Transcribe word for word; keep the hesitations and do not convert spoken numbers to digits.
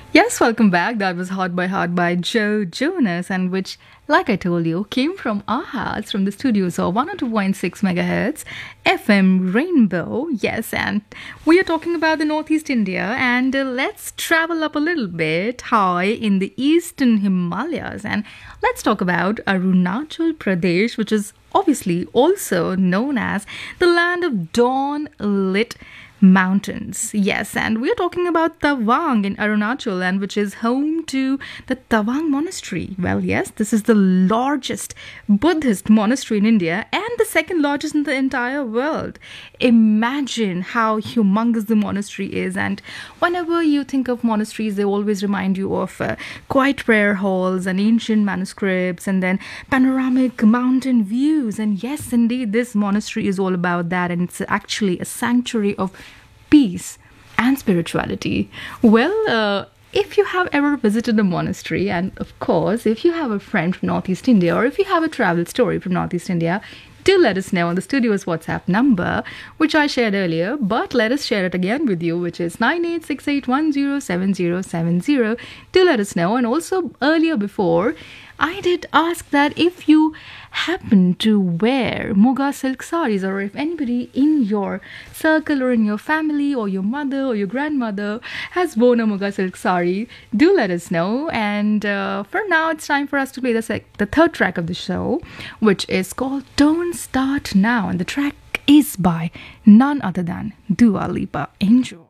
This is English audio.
Yes, welcome back. That was Hot by Heart by Joe Jonas, and which, like I told you, came from our hearts from the studios of one oh two point six megahertz F M Rainbow. Yes, and we are talking about the Northeast India, and uh, let's travel up a little bit high in the eastern Himalayas, and let's talk about Arunachal Pradesh, which is obviously also known as the land of dawn lit mountains. Yes, and we're talking about Tawang in Arunachal, and which is home to the Tawang Monastery. Well, yes, this is the largest Buddhist monastery in India and the second largest in the entire world. Imagine how humongous the monastery is, and whenever you think of monasteries, they always remind you of uh, quiet prayer halls and ancient manuscripts and then panoramic mountain views. And yes, indeed, this monastery is all about that, and it's actually a sanctuary of peace and spirituality. Well, uh, if you have ever visited a monastery, and of course, if you have a friend from Northeast India, or if you have a travel story from Northeast India, do let us know on the studio's WhatsApp number, which I shared earlier, but let us share it again with you, which is nine eight six eight one zero seven zero seven zero. Do let us know. And also, earlier before, I did ask that if you happen to wear Muga silk saris, or if anybody in your circle or in your family or your mother or your grandmother has worn a Muga silk sari, do let us know. And uh, for now, it's time for us to play the, sec- the third track of the show, which is called Don't Start Now. And the track is by none other than Dua Lipa. Enjoy.